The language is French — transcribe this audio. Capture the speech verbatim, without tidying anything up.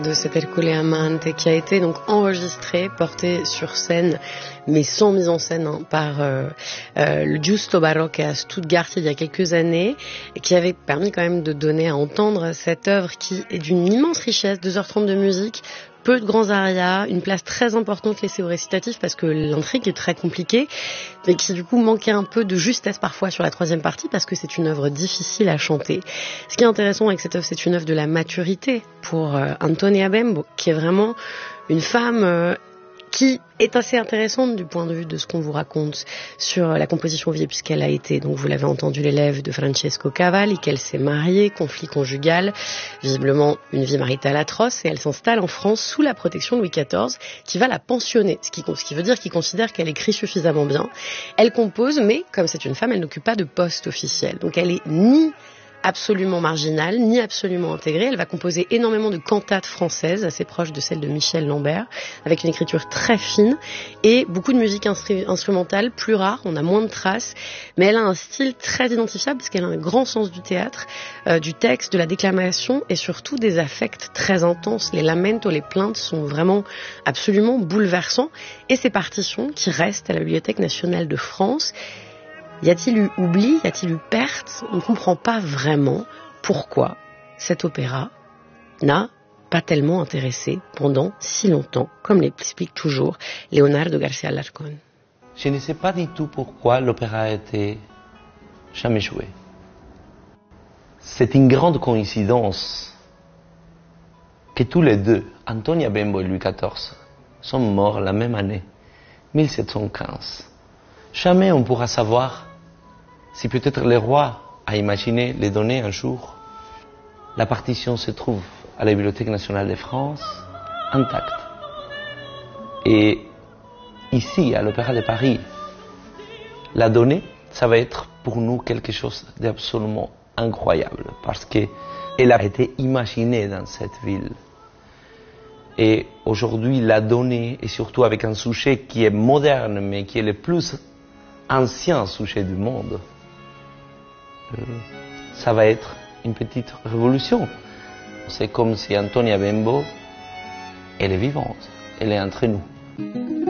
de cet Ercole Amante qui a été donc enregistré, porté sur scène, mais sans mise en scène, hein, par euh, euh, le Giusto Baroque à Stuttgart il y a quelques années, et qui avait permis quand même de donner à entendre cette œuvre qui est d'une immense richesse, deux heures trente de musique, peu de grands arias, une place très importante laissée au récitatif parce que l'intrigue est très compliquée, mais qui du coup manquait un peu de justesse parfois sur la troisième partie parce que c'est une œuvre difficile à chanter. Ce qui est intéressant avec cette œuvre, c'est une œuvre de la maturité pour euh, Antonia Bembo, qui est vraiment une femme euh, qui est assez intéressante du point de vue de ce qu'on vous raconte sur la composition vie, puisqu'elle a été, donc vous l'avez entendu, l'élève de Francesco Cavalli, qu'elle s'est mariée, conflit conjugal, visiblement une vie maritale atroce, et elle s'installe en France sous la protection de Louis quatorze, qui va la pensionner, ce qui, ce qui veut dire qu'il considère qu'elle écrit suffisamment bien. Elle compose, mais comme c'est une femme, elle n'occupe pas de poste officiel. Donc elle est ni absolument marginale, ni absolument intégrée. Elle va composer énormément de cantates françaises, assez proches de celles de Michel Lambert, avec une écriture très fine et beaucoup de musique instru- instrumentale, plus rare, on a moins de traces, mais elle a un style très identifiable parce qu'elle a un grand sens du théâtre, euh, du texte, de la déclamation et surtout des affects très intenses. Les lamentos, les plaintes sont vraiment absolument bouleversants, et ces partitions qui restent à la Bibliothèque nationale de France. Y a-t-il eu oubli, y a-t-il eu perte? On ne comprend pas vraiment pourquoi cet opéra n'a pas tellement intéressé pendant si longtemps, comme l'explique toujours Leonardo García Alarcón. Je ne sais pas du tout pourquoi l'opéra a été jamais joué. C'est une grande coïncidence que tous les deux, Antonia Bembo et Louis quatorze, sont morts la même année, mille sept cent quinze. Jamais on pourra savoir si peut-être le roi a imaginé les donner un jour. La partition se trouve à la Bibliothèque nationale de France, intacte. Et ici, à l'Opéra de Paris, la donner, ça va être pour nous quelque chose d'absolument incroyable, parce qu'elle a été imaginée dans cette ville. Et aujourd'hui, la donner, et surtout avec un sujet qui est moderne, mais qui est le plus ancien sujet du monde, euh, ça va être une petite révolution. C'est comme si Antonia Bembo, elle est vivante, elle est entre nous.